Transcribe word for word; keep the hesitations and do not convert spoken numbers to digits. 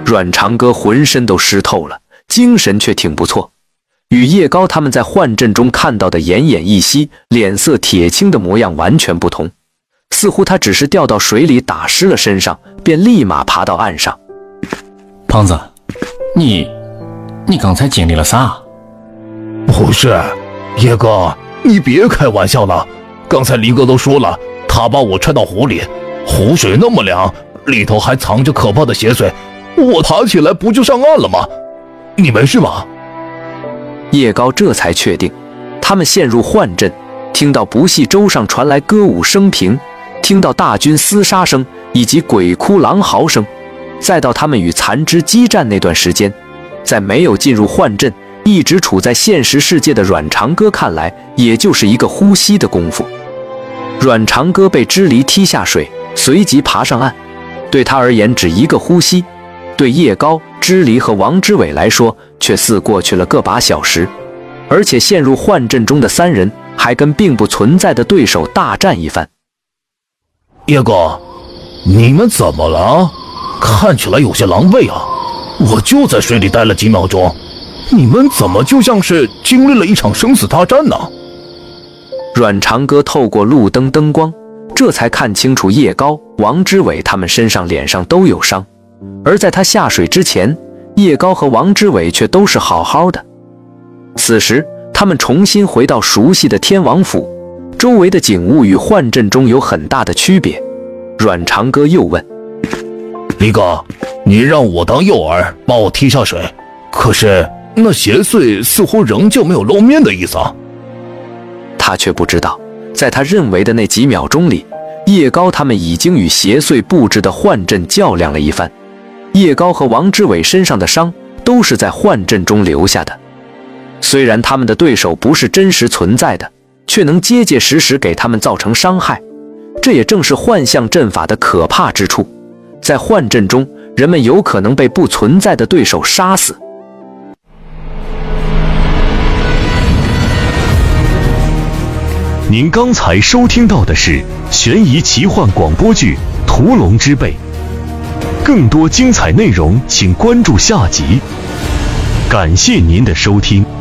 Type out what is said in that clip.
阮长歌浑身都湿透了，精神却挺不错，与叶高他们在幻阵中看到的奄奄一息、脸色铁青的模样完全不同，似乎他只是掉到水里打湿了身上，便立马爬到岸上。 胖子，你你刚才经历了啥？ 不是，叶哥，你别开玩笑了，刚才离哥都说了，他把我踹到湖里，湖水那么凉，里头还藏着可怕的邪祟，我爬起来不就上岸了吗？你没事吧？ 叶高这才确定，他们陷入幻阵，听到不系舟上传来歌舞升平，听到大军厮杀声以及鬼哭狼嚎声，再到他们与残肢激战那段时间，在没有进入幻阵，一直处在现实世界的阮长歌看来，也就是一个呼吸的功夫。阮长歌被支离踢下水，随即爬上岸，对他而言只一个呼吸，对叶高、支离和王之伟来说却似过去了个把小时，而且陷入幻阵中的三人还跟并不存在的对手大战一番。 叶哥，你们怎么了？看起来有些狼狈啊！我就在水里待了几秒钟，你们怎么就像是经历了一场生死大战呢？ 阮长歌透过路灯灯光，这才看清楚叶高、王之伟他们身上、脸上都有伤，而在他下水之前，叶高和王之伟却都是好好的。此时，他们重新回到熟悉的天王府，周围的景物与幻阵中有很大的区别。阮长歌又问：“ 离哥，你让我当诱饵，把我踢下水，可是那邪祟似乎仍旧没有露面的意思啊。” 他却不知道，在他认为的那几秒钟里，叶高他们已经与邪祟布置的幻阵较量了一番。叶高和王之伟身上的伤都是在幻阵中留下的，虽然他们的对手不是真实存在的，却能结结实实给他们造成伤害。这也正是幻象阵法的可怕之处，在幻阵中，人们有可能被不存在的对手杀死。 您刚才收听到的是悬疑奇幻广播剧《屠龙之辈》，更多精彩内容请关注下集。感谢您的收听。